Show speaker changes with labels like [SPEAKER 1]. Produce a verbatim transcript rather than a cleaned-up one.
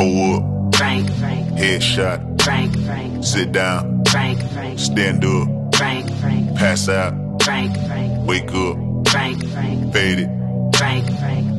[SPEAKER 1] Pull up.
[SPEAKER 2] Frank, Frank.
[SPEAKER 1] Headshot.
[SPEAKER 2] Frank, Frank.
[SPEAKER 1] Sit down.
[SPEAKER 2] Frank, Frank.
[SPEAKER 1] Stand up.
[SPEAKER 2] Frank, Frank.
[SPEAKER 1] Pass out.
[SPEAKER 2] Frank, Frank.
[SPEAKER 1] Wake up.
[SPEAKER 2] Frank, Frank.
[SPEAKER 1] Fade it.
[SPEAKER 2] Frank, Frank.